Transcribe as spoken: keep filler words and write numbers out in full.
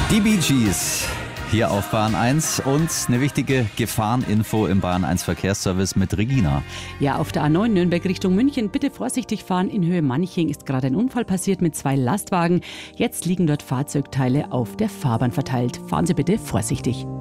Die Bee Gees hier auf Bahn eins und eine wichtige Gefahreninfo im Bahn eins Verkehrsservice mit Regina. Ja, auf der A neun Nürnberg Richtung München bitte vorsichtig fahren. In Höhe Manching ist gerade ein Unfall passiert mit zwei Lastwagen. Jetzt liegen dort Fahrzeugteile auf der Fahrbahn verteilt. Fahren Sie bitte vorsichtig.